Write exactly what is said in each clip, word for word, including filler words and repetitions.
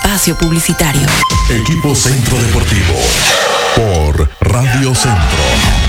espacio publicitario. Equipo Centro Deportivo por Radio Centro.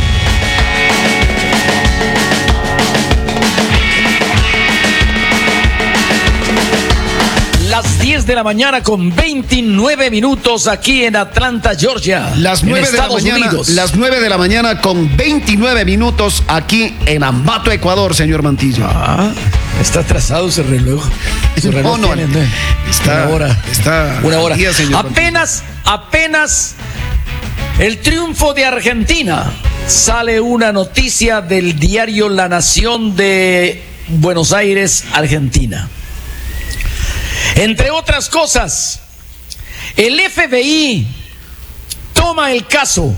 Las diez de la mañana con veintinueve minutos aquí en Atlanta, Georgia. Las nueve de la mañana, las nueve de la mañana con veintinueve minutos aquí en Ambato, Ecuador, señor Mantilla. Ah, está atrasado ese reloj. Ese reloj no, no, tiene, ¿no? está, una hora. Está una hora. Día, apenas, apenas el triunfo de Argentina. Sale una noticia del diario La Nación de Buenos Aires, Argentina. Entre otras cosas, el F B I toma el caso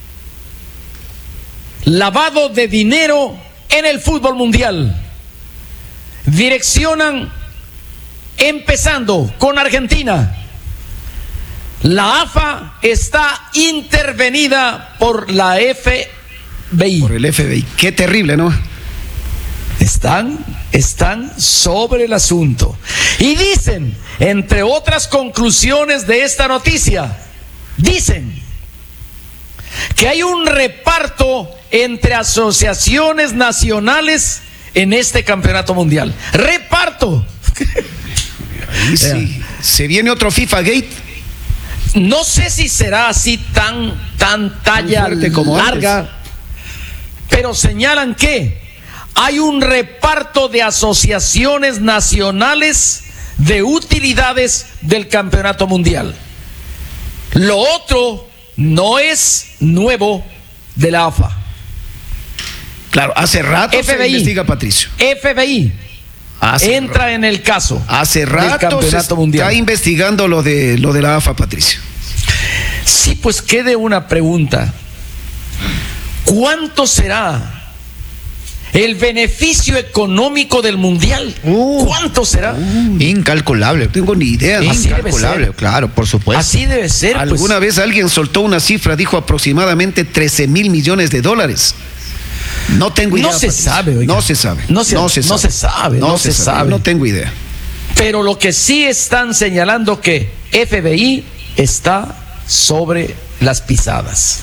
lavado de dinero en el fútbol mundial. Direccionan, empezando con Argentina. La A F A está intervenida por la F B I. Por el F B I. Qué terrible, ¿no? Están, están sobre el asunto. Y dicen, entre otras conclusiones de esta noticia, dicen que hay un reparto entre asociaciones nacionales en este campeonato mundial. ¡Reparto! Ahí sí. ¿Se viene otro FIFA Gate? No sé si será así tan, tan talla tan como larga, antes. Pero señalan que hay un reparto de asociaciones nacionales de utilidades del campeonato mundial. Lo otro no es nuevo de la A F A. Claro, hace rato F B I, se investiga, Patricio. F B I hace entra en el caso. Hace rato del campeonato se mundial. Está investigando lo de lo de la A F A, Patricio. Sí, pues quede una pregunta. ¿Cuánto será el beneficio económico del mundial? Uh, ¿Cuánto será? Uh, incalculable. No tengo ni idea. Incalculable, claro, por supuesto. Así debe ser. Alguna pues. vez alguien soltó una cifra, dijo aproximadamente trece mil millones de dólares. No tengo idea. No se Patricio. sabe, oiga. No se sabe. No se, no se sabe. No se sabe. No, no se, se sabe. sabe. No tengo idea. Pero lo que sí están señalando que F B I está sobre las pisadas.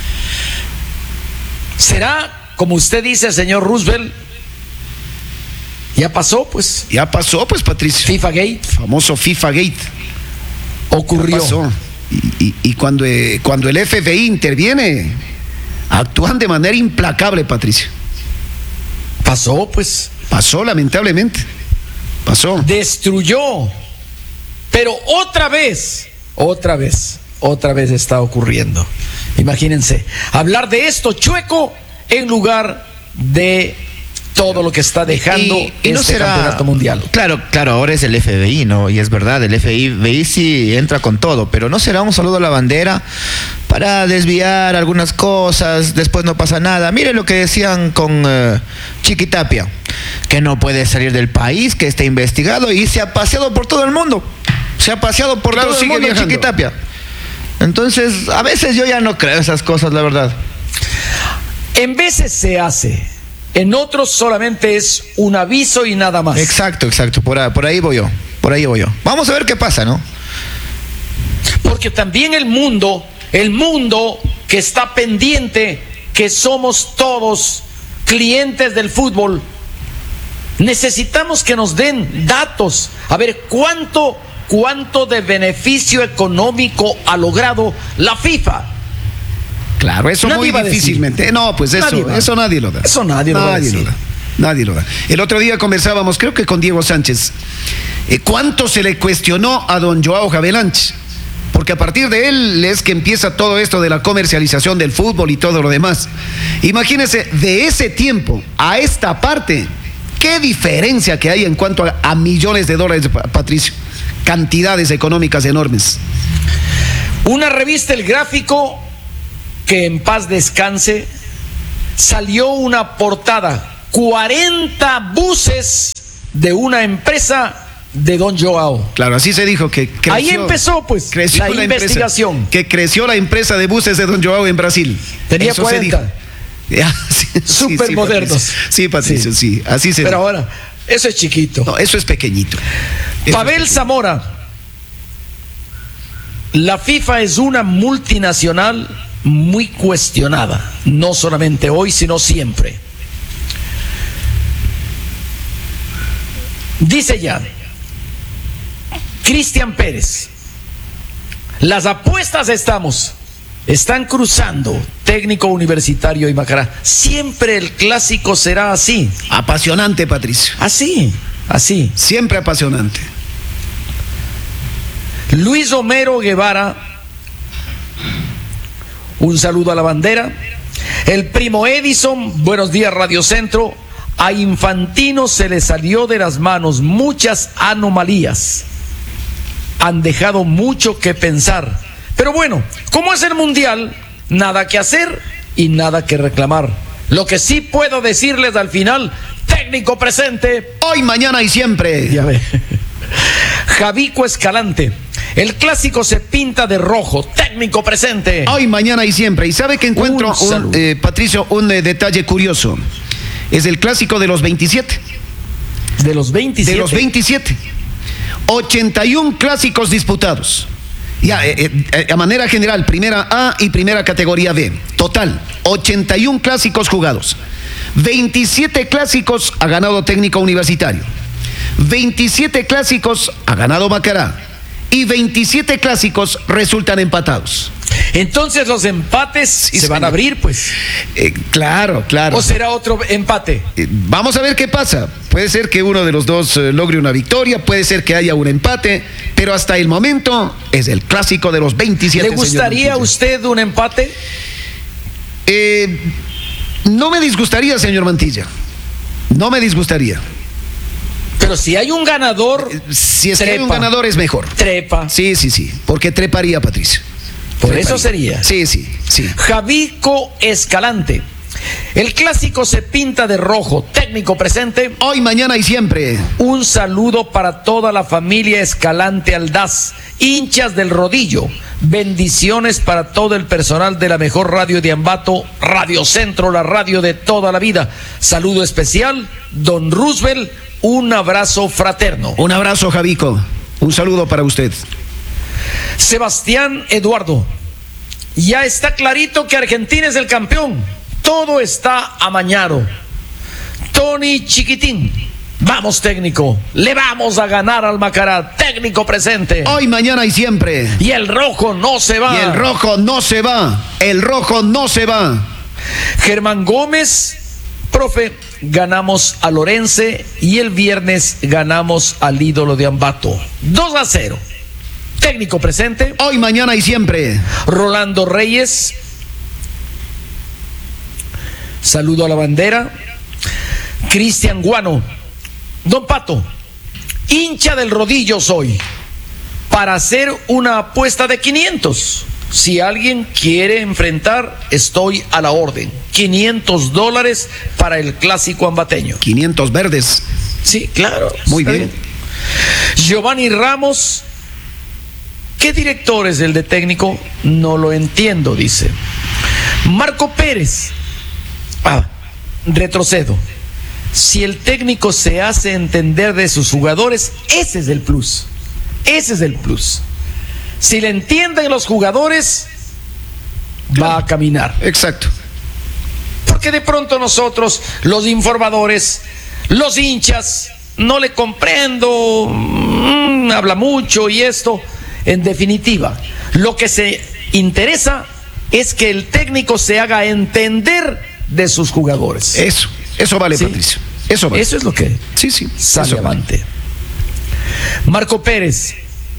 ¿Será, como usted dice, señor Roosevelt? Ya pasó, pues. Ya pasó, pues, Patricio. FIFA Gate. Famoso FIFA Gate. Ocurrió. Ya pasó. Y, y, y cuando, eh, cuando el F B I interviene, actúan de manera implacable, Patricio. Pasó, pues. Pasó, lamentablemente. Pasó. Destruyó. Pero otra vez, otra vez, otra vez está ocurriendo. Imagínense, hablar de esto chueco en lugar de todo lo que está dejando y, y no este será, campeonato mundial. Claro, claro, ahora es el F B I, ¿no? Y es verdad, el F B I sí entra con todo, pero no será un saludo a la bandera para desviar algunas cosas, después no pasa nada. Miren lo que decían con uh, Chiquitapia, que no puede salir del país, que está investigado y se ha paseado por todo el mundo. Se ha paseado por claro, todo el mundo viajando. Chiquitapia. Entonces, a veces yo ya no creo esas cosas, la verdad. En veces se hace, en otros solamente es un aviso y nada más. Exacto, exacto, por ahí, por ahí voy yo, por ahí voy yo. Vamos a ver qué pasa, ¿no? Porque también el mundo, el mundo que está pendiente, que somos todos clientes del fútbol, necesitamos que nos den datos, a ver cuánto, cuánto de beneficio económico ha logrado la FIFA. Claro, eso nadie muy difícilmente. No, pues eso nadie, eso nadie lo da. Eso nadie lo, nadie lo da. Nadie lo da. El otro día conversábamos, creo que con Diego Sánchez, eh, cuánto se le cuestionó a don Joao Havelange, porque a partir de él es que empieza todo esto de la comercialización del fútbol y todo lo demás. Imagínense, de ese tiempo a esta parte, qué diferencia que hay en cuanto a, a millones de dólares, Patricio. Cantidades económicas enormes. Una revista, El Gráfico, que en paz descanse, salió una portada, cuarenta buses de una empresa de don Joao. Claro, así se dijo que creció, ahí empezó pues creció la, la investigación. Empresa, que creció la empresa de buses de don Joao en Brasil. Tenía eso cuarenta. Ya, sí, Súper sí, modernos. Patricio. Sí, Patricio, sí. sí, así se Pero dijo. ahora, eso es chiquito. No, eso es pequeñito. Eso Pavel es pequeñito. Zamora La FIFA es una multinacional muy cuestionada, no solamente hoy, sino siempre. Dice ya Cristian Pérez, las apuestas estamos, están cruzando Técnico Universitario y Macará. Siempre el clásico será así. Apasionante, Patricio. Así, así. Siempre apasionante. Luis Homero Guevara, un saludo a la bandera. El primo Edison, buenos días Radio Centro. A Infantino se le salió de las manos muchas anomalías. Han dejado mucho que pensar. Pero bueno, como es el Mundial, nada que hacer y nada que reclamar. Lo que sí puedo decirles al final, técnico presente. Hoy, mañana y siempre. Ya ve. Javico Escalante. El clásico se pinta de rojo. Técnico presente. Hoy, mañana y siempre. Y sabe que encuentro, un un, eh, Patricio, un eh, detalle curioso. Es el clásico de los veintisiete. De los veintisiete. De los veintisiete. ochenta y uno clásicos disputados. Ya, eh, eh, a manera general, primera A y primera categoría B. Total, ochenta y uno clásicos jugados. veintisiete clásicos ha ganado Técnico Universitario. veintisiete clásicos ha ganado Macará. Y veintisiete clásicos resultan empatados. Entonces los empates sí, se van a abrir, pues. Eh, claro, claro. ¿O será otro empate? Eh, vamos a ver qué pasa. Puede ser que uno de los dos eh, logre una victoria, puede ser que haya un empate, pero hasta el momento es el clásico de los veintisiete. ¿Le gustaría a usted un empate? Eh, no me disgustaría, señor Mantilla. No me disgustaría. Pero si hay un ganador, si es que hay un ganador es mejor. Trepa. Sí, sí, sí, porque treparía, Patricio. Por treparía. eso sería. Sí, sí, sí. Javico Escalante. El clásico se pinta de rojo. Técnico presente. Hoy, mañana y siempre. Un saludo para toda la familia Escalante Aldaz, hinchas del Rodillo. Bendiciones para todo el personal de la mejor radio de Ambato, Radio Centro, la radio de toda la vida. Saludo especial, don Roosevelt. Un abrazo fraterno. Un abrazo, Javico. Un saludo para usted. Sebastián Eduardo. Ya está clarito que Argentina es el campeón. Todo está amañado. Tony Chiquitín. Vamos, técnico. Le vamos a ganar al Macará. Técnico presente. Hoy, mañana y siempre. Y el rojo no se va. Y el rojo no se va. El rojo no se va. Germán Gómez. Profe, ganamos a Lorense y el viernes ganamos al ídolo de Ambato. dos a cero. Técnico presente. Hoy, mañana y siempre. Rolando Reyes. Saludo a la bandera. Cristian Guano. Don Pato, hincha del Rodillo soy. Para hacer una apuesta de quinientos. Si alguien quiere enfrentar, estoy a la orden. quinientos dólares para el clásico ambateño. quinientos verdes. Sí, claro. Muy bien. bien. Giovanni Ramos. ¿Qué director es el de técnico? No lo entiendo, dice. Marco Pérez. Ah, retrocedo. Si el técnico se hace entender de sus jugadores, ese es el plus. Ese es el plus. Si le entienden los jugadores, claro, va a caminar. Exacto. Porque de pronto nosotros, los informadores, los hinchas, no le comprendo, mmm, habla mucho y esto. En definitiva, lo que se interesa es que el técnico se haga entender de sus jugadores. Eso, eso vale, ¿sí? Patricio. Eso vale. Eso es lo que sí, sí, sale avante. Vale. Marco Pérez.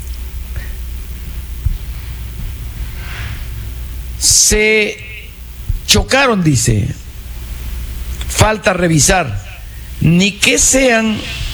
Se chocaron, dice. Falta revisar. Ni que sean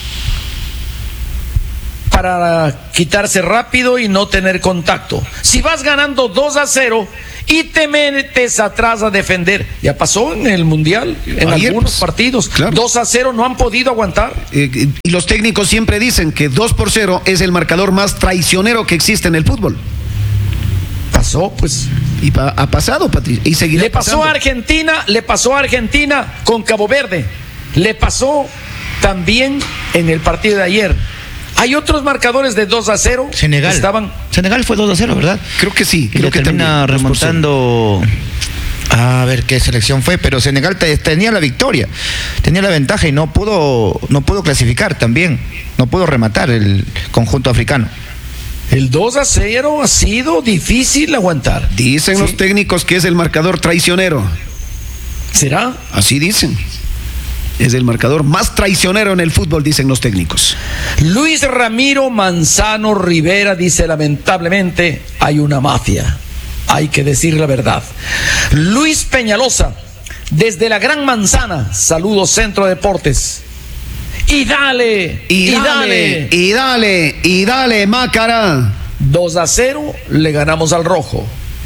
para quitarse rápido y no tener contacto. Si vas ganando dos a cero y te metes atrás a defender, ya pasó en el Mundial, en Ayer, algunos pues, partidos, claro. dos a cero no han podido aguantar. Eh, y los técnicos siempre dicen que dos por cero es el marcador más traicionero que existe en el fútbol. Pasó, pues. Y pa ha pasado, Patricio. Y seguirá Le pasó pasando. a Argentina, le pasó a Argentina con Cabo Verde. Le pasó también en el partido de ayer. Hay otros marcadores de dos a cero. Senegal. Estaban... Senegal fue dos a cero, ¿verdad? Creo que sí. Creo Creo que que termina también, remontando. A ver qué selección fue, pero Senegal te, tenía la victoria, tenía la ventaja y no pudo, no pudo clasificar también, no pudo rematar el conjunto africano. El dos a cero ha sido difícil aguantar. Dicen ¿Sí? los técnicos que es el marcador traicionero. ¿Será? Así dicen. Es el marcador más traicionero en el fútbol, dicen los técnicos. Luis Ramiro Manzano Rivera dice, lamentablemente hay una mafia. Hay que decir la verdad. Luis Peñalosa, desde la Gran Manzana, saludos Centro Deportes. Y dale, Y, y dale, dale. y dale, y dale, Mácara. dos a cero le ganamos al rojo.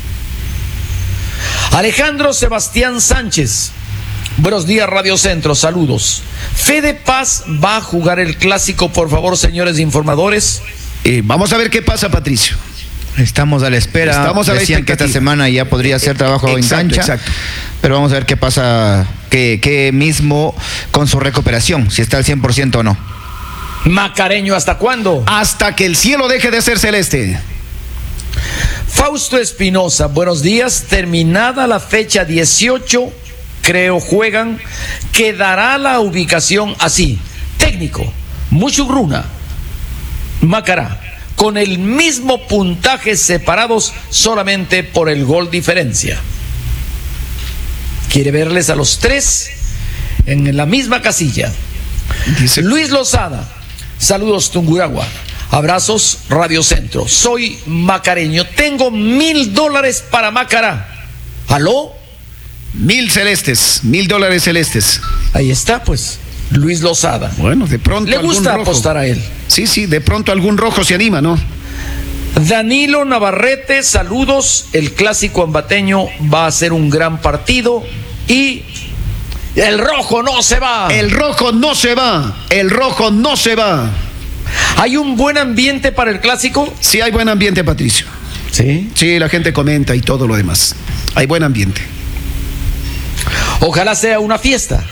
Alejandro Sebastián Sánchez. Buenos días, Radio Centro, saludos. Fede Paz va a jugar el clásico, por favor, señores informadores. Eh, vamos a ver qué pasa, Patricio. Estamos a la espera. Estamos a la Decían que esta expectativa. semana ya podría ser trabajo Exacto, en cancha. exacto. Pero vamos a ver qué pasa, qué, qué mismo con su recuperación, si está al cien por ciento o no. Macareño, ¿hasta cuándo? Hasta que el cielo deje de ser celeste. Fausto Espinosa, buenos días. Terminada la fecha dieciocho, creo juegan, quedará la ubicación así. Técnico, Muchugruna, Macará, con el mismo puntaje, separados solamente por el gol diferencia. Quiere verles a los tres en la misma casilla. Dice, Luis Lozada, saludos Tunguragua, abrazos Radio Centro, soy macareño, tengo mil dólares para Macará. ¿Aló? mil celestes, mil dólares celestes. Ahí está pues, Luis Lozada. Bueno, de pronto Le algún gusta rojo. apostar a él. Sí, sí, de pronto algún rojo se anima, ¿no? Danilo Navarrete, saludos, el clásico ambateño va a ser un gran partido y el rojo no se va. El rojo no se va, el rojo no se va. ¿Hay un buen ambiente para el clásico? Sí hay buen ambiente, Patricio. Sí. Sí, la gente comenta y todo lo demás. Hay buen ambiente. Ojalá sea una fiesta.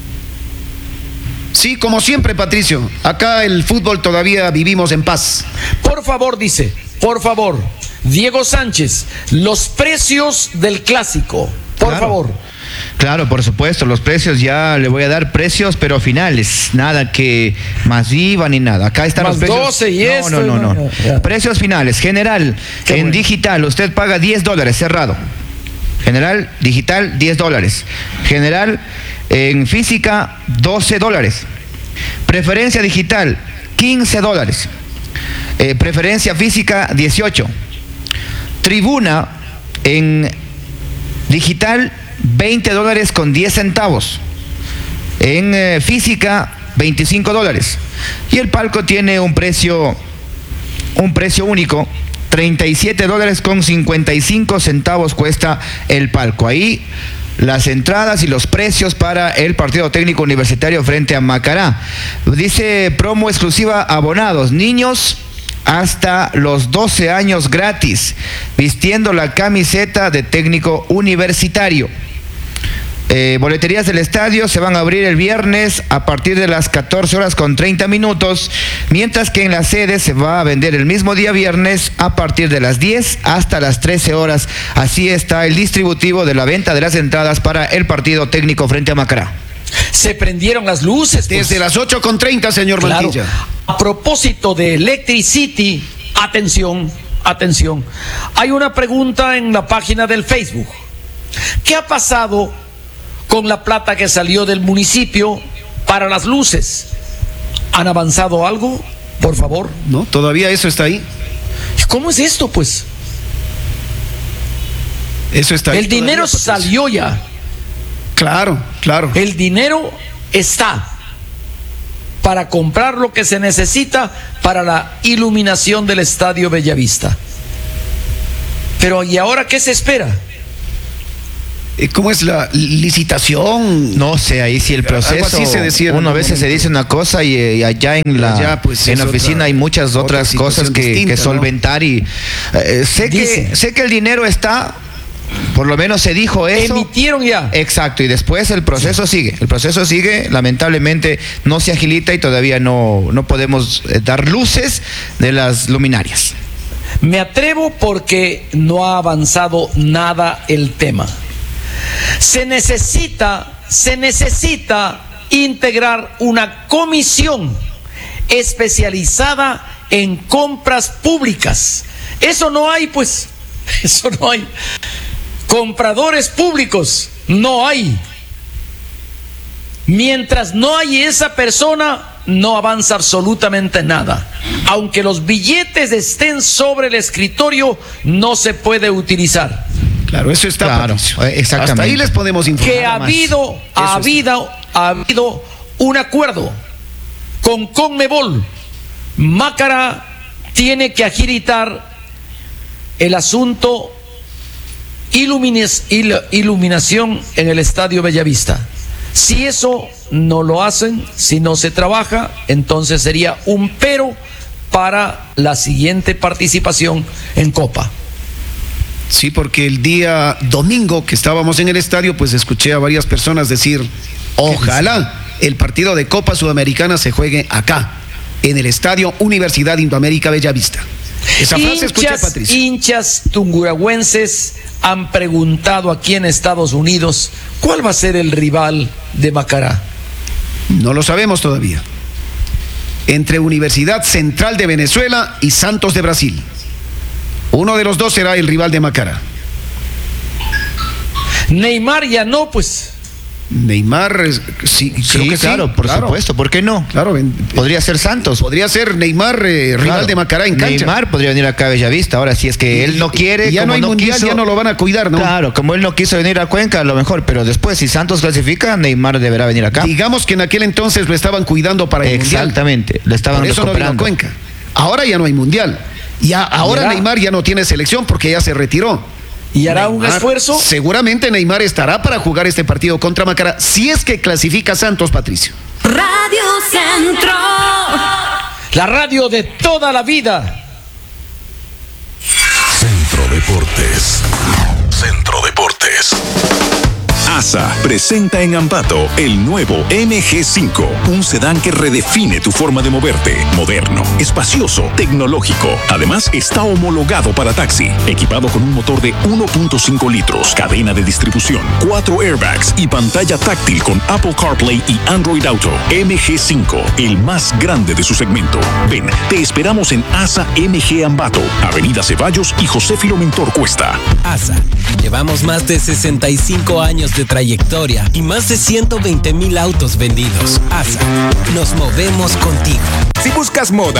Sí, como siempre, Patricio. Acá el fútbol todavía vivimos en paz. Por favor, dice, por favor, Diego Sánchez, los precios del clásico, por Claro. favor. Claro, por supuesto, los precios ya le voy a dar precios, pero finales, nada que más I V A ni nada. Acá están Más los precios. doce y no, esto, no, no, no, no, ya. Precios finales, general, Qué en bueno. digital, usted paga diez dólares cerrado. General, digital, diez dólares. General, en física, doce dólares. Preferencia digital, quince dólares. Eh, preferencia física, dieciocho. Tribuna, en digital, veinte dólares con diez centavos. En eh, física, veinticinco dólares. Y el palco tiene un precio, un precio único, treinta y siete dólares con cincuenta y cinco centavos cuesta el palco. Ahí las entradas y los precios para el partido técnico universitario frente a Macará. Dice promo exclusiva abonados, niños hasta los doce años gratis, vistiendo la camiseta de técnico universitario. Eh, boleterías del estadio se van a abrir el viernes a partir de las catorce horas con treinta minutos, mientras que en la sede se va a vender el mismo día viernes a partir de las diez hasta las trece horas. Así está el distributivo de la venta de las entradas para el partido técnico frente a Macará. Se prendieron las luces. pues. Desde las ocho con treinta, señor Claro. Mantilla. A propósito de Electricity, atención, atención. Hay una pregunta en la página del Facebook. ¿Qué ha pasado con la plata que salió del municipio para las luces? ¿Han avanzado algo? Por favor. ¿No? Todavía eso está ahí. ¿Cómo es esto, pues? Eso está ahí. El dinero todavía, Patricio. salió ya. Claro, claro. El dinero está para comprar lo que se necesita para la iluminación del Estadio Bellavista. Pero ¿y ahora qué se espera? Eh, ¿Cómo es la licitación? No sé, ahí sí el Algo proceso. así se decía en Uno a algún veces se momento. dice una cosa y, eh, allá en la, Allá, pues, en es la oficina otra- hay muchas otra otras cosas situación que, distinta, que ¿no? solventar y eh, sé Dice. que sé que el dinero está, Por lo menos se dijo eso. Emitieron ya. Exacto, y después el proceso sigue. El proceso sigue, lamentablemente no se agilita y todavía no, no podemos eh, dar luces de las luminarias. Me atrevo porque no ha avanzado nada el tema. Se necesita, se necesita integrar una comisión especializada en compras públicas. Eso no hay, pues. Eso no hay. Compradores públicos, no hay. Mientras no hay esa persona, no avanza absolutamente nada. Aunque los billetes estén sobre el escritorio, no se puede utilizar. Claro, eso está, claro, Patricio. exactamente. Hasta ahí les podemos informar. Que ha habido, ha habido, ha habido un acuerdo con Conmebol. Macará tiene que agilitar el asunto ilumines, il, iluminación en el Estadio Bellavista. Si eso no lo hacen, si no se trabaja, entonces sería un pero para la siguiente participación en Copa. Sí, porque el día domingo que estábamos en el estadio, pues escuché a varias personas decir, ojalá el partido de Copa Sudamericana se juegue acá, en el Estadio Universidad Indoamérica Bellavista. Esa frase hinchas, escuché, Patricio. Hinchas tunguragüenses han preguntado aquí en Estados Unidos, ¿cuál va a ser el rival de Macará? No lo sabemos todavía. Entre Universidad Central de Venezuela y Santos de Brasil. Uno de los dos será el rival de Macará. Neymar ya no, pues. Neymar, sí, creo Sí, que claro, sí, por claro. supuesto, ¿por qué no? Claro, ven- Podría ser Santos. podría ser Neymar eh, rival Claro. de Macará en cancha. Neymar podría venir acá a Bellavista. Ahora, si es que él no quiere, Y ya como no hay mundial, quiso- ya no lo van a cuidar, ¿no? Claro, como él no quiso venir a Cuenca, a lo mejor, pero después, si Santos clasifica, Neymar deberá venir acá. Digamos que en aquel entonces lo estaban cuidando para el mundial. Exactamente, lo estaban Por eso no vino a recuperando. Cuenca. Ahora ya no hay mundial. Ya, ahora Mira. Neymar ya no tiene selección porque ya se retiró. ¿Y hará un Neymar, esfuerzo? Seguramente Neymar estará para jugar este partido contra Macará, si es que clasifica Santos, Patricio. Radio Centro. La radio de toda la vida. Centro Deportes. Centro Deportes. ASA presenta en Ambato el nuevo M G cinco, un sedán que redefine tu forma de moverte. Moderno, espacioso, tecnológico. Además, está homologado para taxi, equipado con un motor de uno punto cinco litros, cadena de distribución, cuatro airbags y pantalla táctil con Apple CarPlay y Android Auto. M G cinco, el más grande de su segmento. Ven, te esperamos en ASA M G Ambato, Avenida Ceballos y José Filomentor Cuesta. ASA. Llevamos más de sesenta y cinco años de trayectoria y más de ciento veinte mil autos vendidos. ASA. Nos movemos contigo. Si buscas moda,